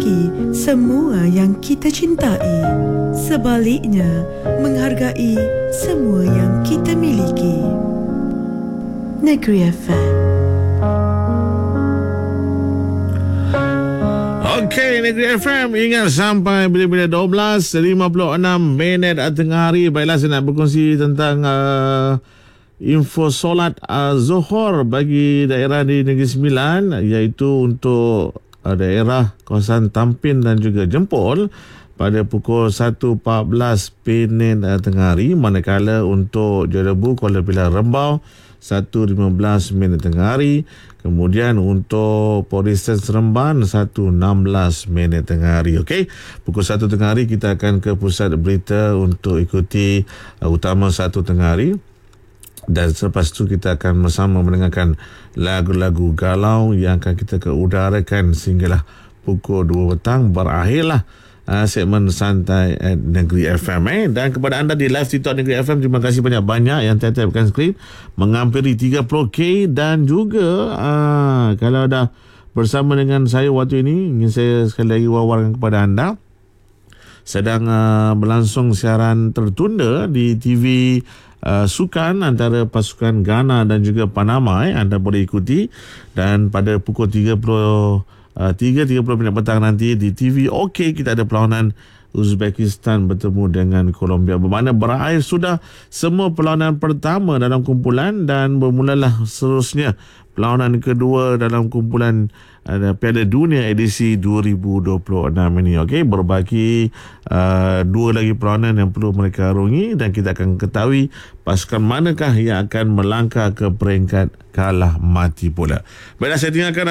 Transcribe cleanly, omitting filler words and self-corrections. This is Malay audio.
memiliki semua yang kita cintai. Sebaliknya, menghargai semua yang kita miliki. Negeri FM. Okey, Negeri FM, ingat sampai bila-bila 12.56 tengah hari. Baiklah, saya nak berkongsi tentang info solat Zuhur bagi daerah di Negeri Sembilan, iaitu untuk daerah kawasan Tampin dan juga Jempol pada pukul 1.14 tengah hari, manakala untuk Jelebu, Kuala Pilah, Rembau 1.15 tengah hari. Kemudian untuk Port Dickson, Seremban 1.16 tengah hari. Okey, pukul 1 tengah hari kita akan ke pusat berita untuk ikuti utama 1 tengah hari. Dan selepas itu kita akan bersama mendengarkan lagu-lagu galau yang akan kita keudarakan sehinggalah pukul 2 petang. Berakhirlah segmen santai at Negeri FM. Dan kepada anda di live TikTok Negeri FM, terima kasih banyak-banyak yang tap-tapkan skrin menghampiri 30K. Dan juga kalau dah bersama dengan saya waktu ini, ingin saya sekali lagi wawarkan kepada anda, sedang berlangsung siaran tertunda di TV sukan antara pasukan Ghana dan juga Panama. Anda boleh ikuti, dan pada pukul 3.30 petang nanti di TV OK kita ada perlawanan Uzbekistan bertemu dengan Colombia. Bermakna berakhir sudah semua perlawanan pertama dalam kumpulan, dan bermulalah seterusnya perlawanan kedua dalam kumpulan Piala Dunia edisi 2026 ini. Okey, berbagi dua lagi perlawanan yang perlu mereka arungi, dan kita akan ketahui pasukan manakah yang akan melangkah ke peringkat kalah mati pula. Baiklah, saya tinggalkan